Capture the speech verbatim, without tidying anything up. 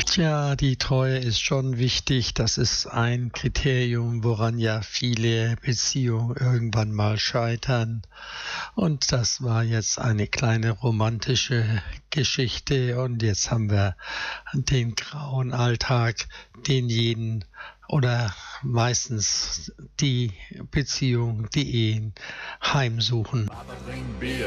Tja, die Treue ist schon wichtig. Das ist ein Kriterium, woran ja viele Beziehungen irgendwann mal scheitern. Und das war jetzt eine kleine romantische Geschichte. Und jetzt haben wir den grauen Alltag, den jeden oder meistens die Beziehungen, die Ehen heimsuchen. Papa, bring Bier.